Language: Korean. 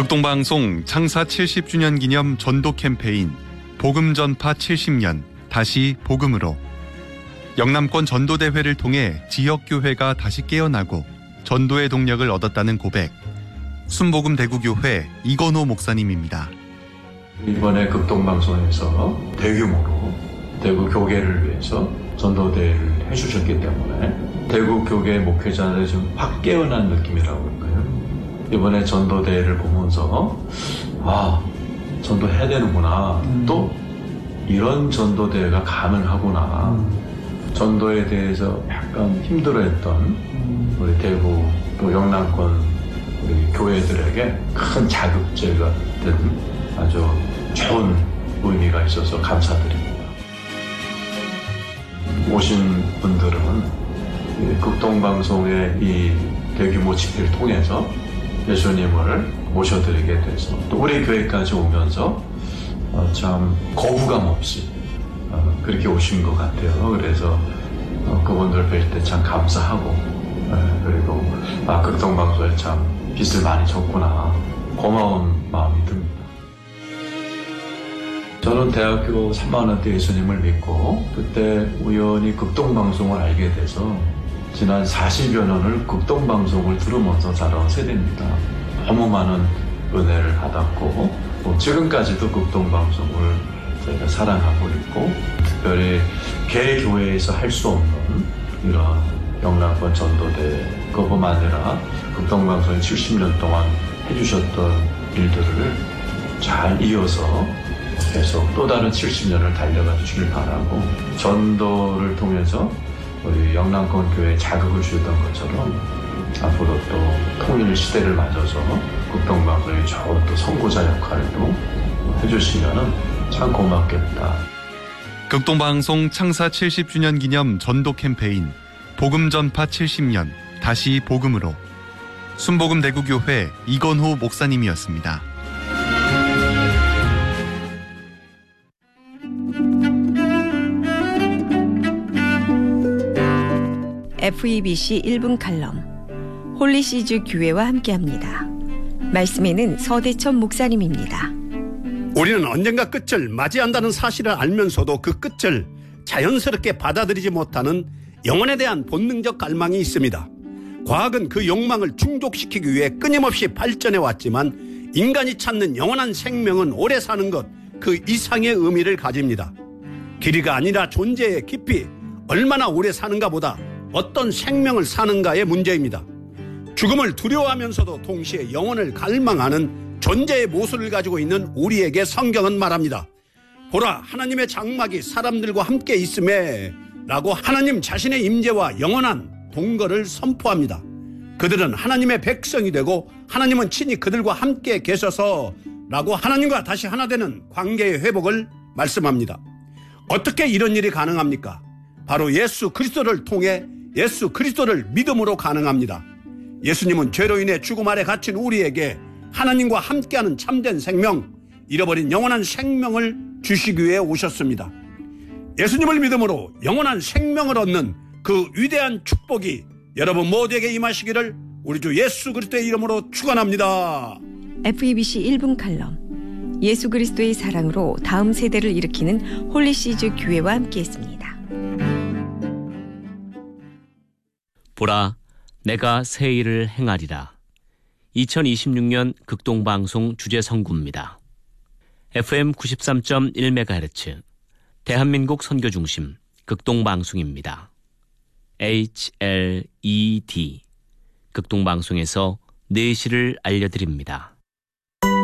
극동방송 창사 70주년 기념 전도 캠페인 복음 전파 70년 다시 복음으로 영남권 전도대회를 통해 지역교회가 다시 깨어나고 전도의 동력을 얻었다는 고백, 순복음 대구교회 이건호 목사님입니다. 이번에 극동방송에서 대규모로 대구 교계를 위해서 전도대회를 해주셨기 때문에 대구 교계 목회자들이 좀 확 깨어난 느낌이라고 할까요? 이번에 전도대회를 보면서 전도해야 되는구나, 또 이런 전도대회가 가능하구나, 전도에 대해서 약간 힘들어했던 우리 대구 또 영남권 우리 교회들에게 큰 자극제가 된 아주 좋은 의미가 있어서 감사드립니다. 오신 분들은 극동방송의 이 대규모 집회를 통해서 예수님을 모셔드리게 돼서 또 우리 교회까지 오면서 참 거부감 없이 그렇게 오신 것 같아요. 그래서 그분들 뵐 때 참 감사하고, 그리고 극동방송에 참 빚을 많이 졌구나, 고마운 마음이 듭니다. 저는 대학교 3학년 때 예수님을 믿고 그때 우연히 극동방송을 알게 돼서 지난 40여 년을 극동방송을 들으면서 자라온 세대입니다. 너무 많은 은혜를 받았고 지금까지도 극동방송을 저희가 사랑하고 있고, 특별히 개교회에서 할 수 없는 이런 영남권 전도대, 그것뿐만 아니라 극동방송이 70년 동안 해주셨던 일들을 잘 이어서 계속 또 다른 70년을 달려가 주시길 바라고, 전도를 통해서 우리 영남권 교회에 자극을 주셨던 것처럼 앞으로 또 통일 시대를 맞아서 극동방송이 좋은 또 선구자 역할도 해주시면 참 고맙겠다. 극동방송 창사 70주년 기념 전도 캠페인 복음 전파 70년 다시 복음으로 순복음 대구교회 이건호 목사님이었습니다. FEBC 1분 칼럼 홀리시즈 교회와 함께합니다. 말씀에는 서대천 목사님입니다. 우리는 언젠가 끝을 맞이한다는 사실을 알면서도 그 끝을 자연스럽게 받아들이지 못하는 영혼에 대한 본능적 갈망이 있습니다. 과학은 그 욕망을 충족시키기 위해 끊임없이 발전해 왔지만 인간이 찾는 영원한 생명은 오래 사는 것 그 이상의 의미를 가집니다. 길이가 아니라 존재의 깊이, 얼마나 오래 사는가 보다 어떤 생명을 사는가의 문제입니다. 죽음을 두려워하면서도 동시에 영혼을 갈망하는 존재의 모습을 가지고 있는 우리에게 성경은 말합니다. 보라, 하나님의 장막이 사람들과 함께 있음에 라고 하나님 자신의 임재와 영원한 동거를 선포합니다. 그들은 하나님의 백성이 되고 하나님은 친히 그들과 함께 계셔서 라고 하나님과 다시 하나 되는 관계의 회복을 말씀합니다. 어떻게 이런 일이 가능합니까? 바로 예수 그리스도를 통해 예수 그리스도를 믿음으로 가능합니다. 예수님은 죄로 인해 죽음 아래 갇힌 우리에게 하나님과 함께하는 참된 생명, 잃어버린 영원한 생명을 주시기 위해 오셨습니다. 예수님을 믿음으로 영원한 생명을 얻는 그 위대한 축복이 여러분 모두에게 임하시기를 우리 주 예수 그리스도의 이름으로 축원합니다. FEBC 1분 칼럼 예수 그리스도의 사랑으로 다음 세대를 일으키는 홀리시즈 교회와 함께했습니다. 보라, 내가 새 일을 행하리라. 2026년 극동방송 주제선구입니다. FM 93.1MHz 대한민국 선교중심 극동방송입니다. HLED 극동방송에서 내시를 알려드립니다.